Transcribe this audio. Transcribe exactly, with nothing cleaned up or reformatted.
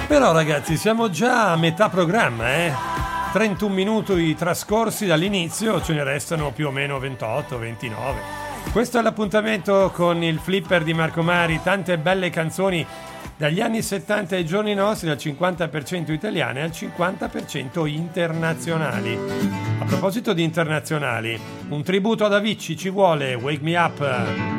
Però ragazzi, siamo già a metà programma, eh? trentuno minuti trascorsi dall'inizio, ce ne restano più o meno ventotto ventinove. Questo è l'appuntamento con il flipper di Marco Mari, tante belle canzoni dagli anni settanta ai giorni nostri, dal cinquanta per cento italiane al cinquanta per cento internazionali. A proposito di internazionali, un tributo ad Avicii ci vuole, Wake Me Up.